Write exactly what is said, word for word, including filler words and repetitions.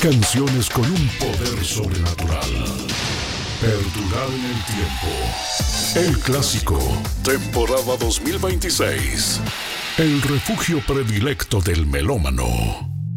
Canciones con un poder sobrenatural. Perdurar en el tiempo. El clásico. Temporada dos mil veintiséis. El refugio predilecto del melómano.